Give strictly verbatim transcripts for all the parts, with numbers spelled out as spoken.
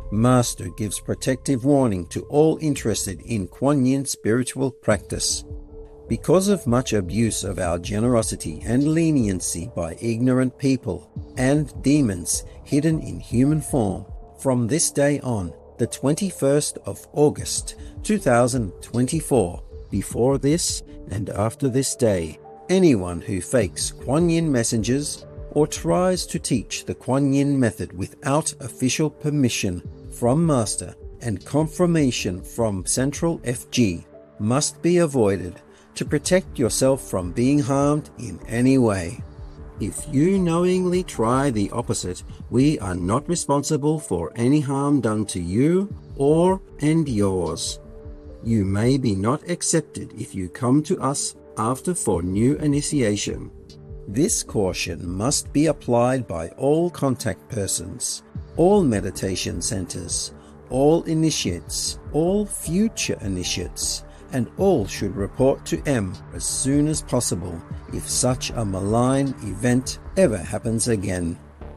Master gives protective warning to all interested in Kuan Yin spiritual practice. Because of much abuse of our generosity and leniency by ignorant people and demons hidden in human form, from this day on, the twenty-first of August, two thousand twenty-four, before this and after this day, anyone who fakes Kuan Yin messengers or tries to teach the Kuan Yin method without official permission from Master and confirmation from Central F G must be avoided to protect yourself from being harmed in any way. If you knowingly try the opposite, we are not responsible for any harm done to you or and yours. You may be not accepted if you come to us after for new initiation. This caution must be applied by all contact persons, all meditation centers, all initiates, all future initiates, and all should report to M as soon as possible if such a malign event ever happens again.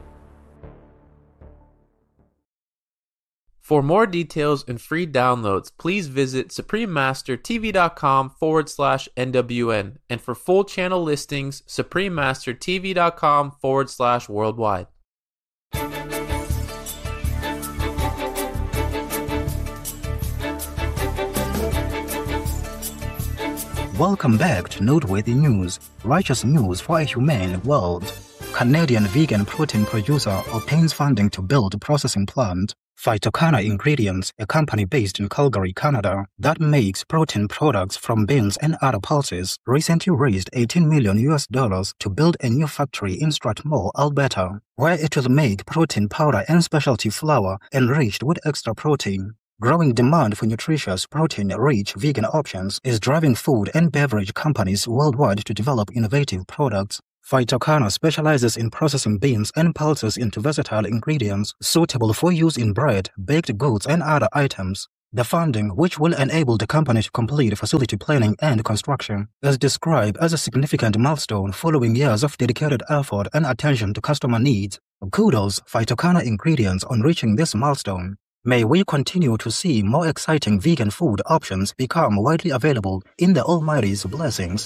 For more details and free downloads, please visit suprememastertv.com forward slash NWN. And for full channel listings, suprememastertv.com forward slash worldwide. Welcome back to Noteworthy News, righteous news for a humane world. Canadian vegan protein producer obtains funding to build a processing plant. Phytocana Ingredients, a company based in Calgary, Canada, that makes protein products from beans and other pulses, recently raised eighteen million U S dollars to build a new factory in Strathmore, Alberta, where it will make protein powder and specialty flour enriched with extra protein. Growing demand for nutritious, protein-rich vegan options is driving food and beverage companies worldwide to develop innovative products. Phytocana specializes in processing beans and pulses into versatile ingredients suitable for use in bread, baked goods, and other items. The funding, which will enable the company to complete facility planning and construction, is described as a significant milestone following years of dedicated effort and attention to customer needs. Kudos, Phytocana Ingredients, on reaching this milestone. May we continue to see more exciting vegan food options become widely available in the Almighty's blessings.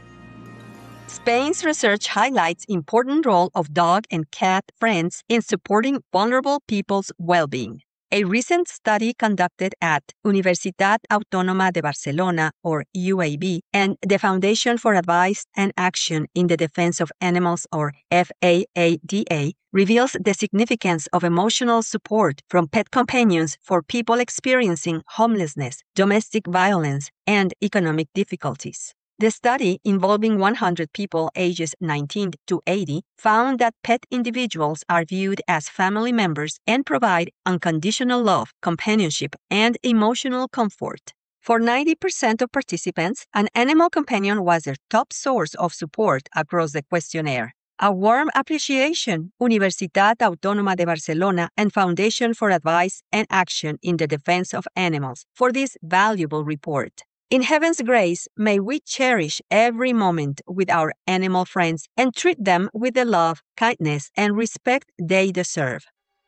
Spain's research highlights the important role of dog and cat friends in supporting vulnerable people's well-being. A recent study conducted at Universitat Autònoma de Barcelona, or U A B, and the Foundation for Advice and Action in the Defense of Animals, or F A A D A, reveals the significance of emotional support from pet companions for people experiencing homelessness, domestic violence, and economic difficulties. The study, involving one hundred people ages nineteen to eighty, found that pet individuals are viewed as family members and provide unconditional love, companionship, and emotional comfort. For ninety percent of participants, an animal companion was their top source of support across the questionnaire. A warm appreciation, Universitat Autònoma de Barcelona and Foundation for Advice and Action in the Defense of Animals, for this valuable report. In Heaven's grace, may we cherish every moment with our animal friends and treat them with the love, kindness, and respect they deserve.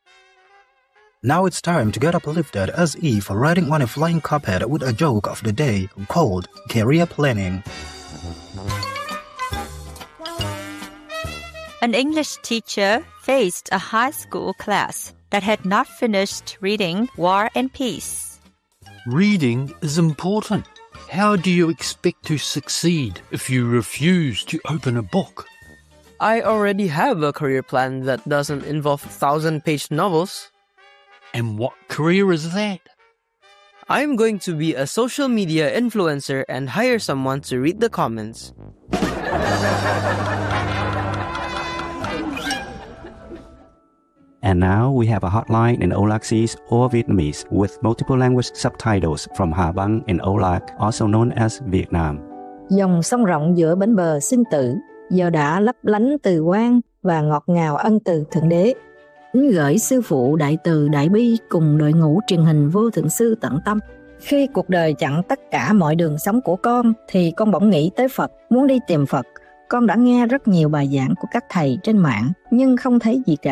Now it's time to get uplifted as if riding on a flying carpet with a joke of the day called career planning. An English teacher faced a high school class that had not finished reading War and Peace. Reading is important. How do you expect to succeed if you refuse to open a book? I already have a career plan that doesn't involve thousand-page novels. And what career is that? I'm going to be a social media influencer and hire someone to read the comments. And now we have a hotline in Olaxese or Vietnamese with multiple language subtitles from Hà Bang in Olac, also known as Vietnam. Dòng sông rộng giữa bến bờ sinh tử, giờ đã lấp lánh từ quan và ngọt ngào ân từ Thượng Đế. Kính gửi sư phụ Đại Từ Đại Bi cùng đội ngũ truyền hình Vô Thượng Sư tận tâm. Khi cuộc đời chặn tất cả mọi đường sống của con, thì con bỗng nghĩ tới Phật, muốn đi tìm Phật. Con đã nghe rất nhiều bài giảng của các thầy trên mạng, nhưng không thấy gì cả.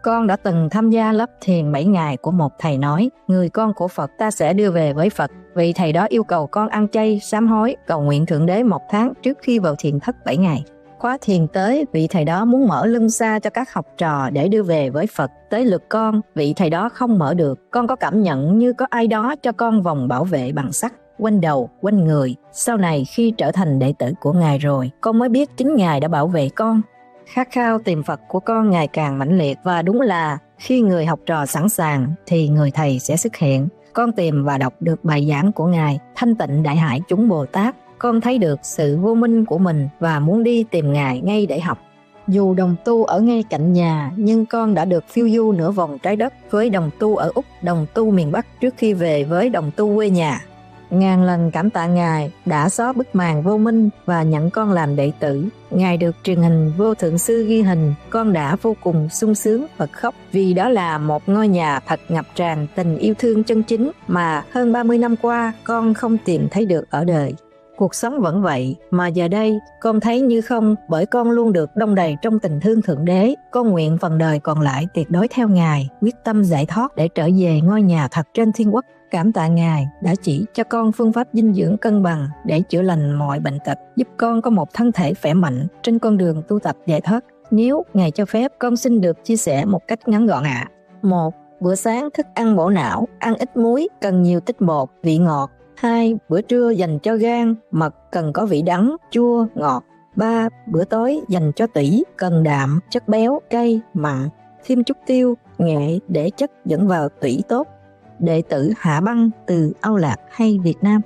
Con đã từng tham gia lớp thiền bảy ngày của một thầy nói, người con của Phật ta sẽ đưa về với Phật. Vị thầy đó yêu cầu con ăn chay, sám hối, cầu nguyện Thượng Đế một tháng trước khi vào thiền thất bảy ngày. Khóa thiền tới, vị thầy đó muốn mở lưng xa cho các học trò để đưa về với Phật. Tới lượt con, vị thầy đó không mở được. Con có cảm nhận như có ai đó cho con vòng bảo vệ bằng sắt quanh đầu, quanh người. Sau này khi trở thành đệ tử của Ngài rồi, con mới biết chính Ngài đã bảo vệ con. Khát khao tìm Phật của con ngày càng mãnh liệt, và đúng là khi người học trò sẵn sàng thì người thầy sẽ xuất hiện. Con tìm và đọc được bài giảng của Ngài Thanh Tịnh Đại Hải Chúng Bồ Tát. Con thấy được sự vô minh của mình và muốn đi tìm Ngài ngay để học. Dù đồng tu ở ngay cạnh nhà, nhưng con đã được phiêu du nửa vòng trái đất với đồng tu ở Úc, đồng tu miền Bắc trước khi về với đồng tu quê nhà. Ngàn lần cảm tạ Ngài đã xóa bức màn vô minh và nhận con làm đệ tử. Ngài được truyền hình vô thượng sư ghi hình, con đã vô cùng sung sướng và khóc vì đó là một ngôi nhà thật ngập tràn tình yêu thương chân chính mà hơn ba mươi năm qua con không tìm thấy được ở đời. Cuộc sống vẫn vậy, mà giờ đây con thấy như không, bởi con luôn được đong đầy trong tình thương Thượng Đế. Con nguyện phần đời còn lại tuyệt đối theo Ngài, quyết tâm giải thoát để trở về ngôi nhà thật trên thiên quốc. Cảm tạ Ngài đã chỉ cho con phương pháp dinh dưỡng cân bằng để chữa lành mọi bệnh tật, giúp con có một thân thể khỏe mạnh trên con đường tu tập giải thoát. Nếu Ngài cho phép, con xin được chia sẻ một cách ngắn gọn ạ. Một, bữa sáng thức ăn bổ não, ăn ít muối, cần nhiều tinh bột, vị ngọt. Hai, bữa trưa dành cho gan, mật, cần có vị đắng, chua, ngọt. Ba, bữa tối dành cho tủy, cần đạm, chất béo, cay, mặn. Thêm chút tiêu, nghệ để chất dẫn vào tủy tốt. Đệ tử Hạ Băng từ Âu Lạc hay Việt Nam.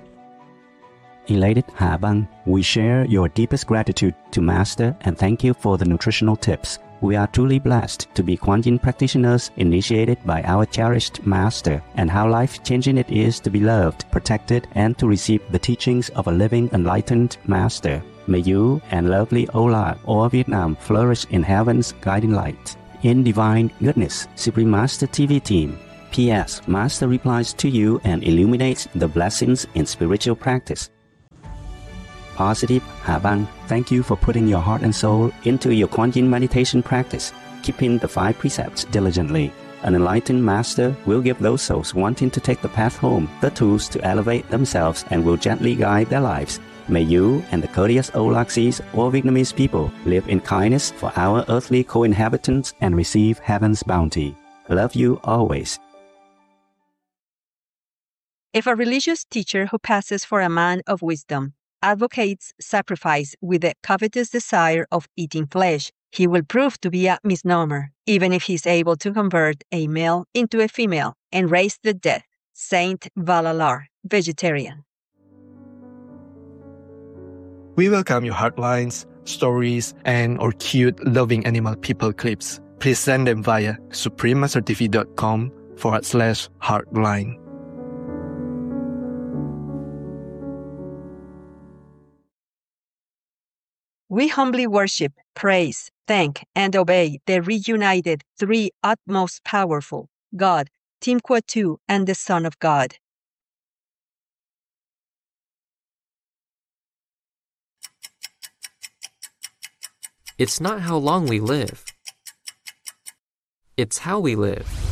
Elated Hạ Băng, we share your deepest gratitude to Master and thank you for the nutritional tips. We are truly blessed to be Kuan Yin practitioners initiated by our cherished Master, and how life-changing it is to be loved, protected, and to receive the teachings of a living, enlightened Master. May you and lovely Ola or Vietnam flourish in heaven's guiding light. In divine goodness, Supreme Master T V team. P S. Master replies to you and illuminates the blessings in spiritual practice. Positive Hạ Băng, thank you for putting your heart and soul into your Kuan Yin meditation practice, keeping the five precepts diligently. An enlightened Master will give those souls wanting to take the path home the tools to elevate themselves and will gently guide their lives. May you and the courteous Aulacese or Vietnamese people live in kindness for our earthly co-inhabitants and receive heaven's bounty. Love you always. If a religious teacher who passes for a man of wisdom advocates sacrifice with the covetous desire of eating flesh, he will prove to be a misnomer, even if he is able to convert a male into a female and raise the dead. Saint Valalar, vegetarian. We welcome your heartlines, stories, and or cute loving animal people clips. Please send them via suprememastertv.com forward slash heartline. We humbly worship, praise, thank, and obey the reunited three utmost powerful, God, Team Kuatu, and the Son of God. It's not how long we live. It's how we live.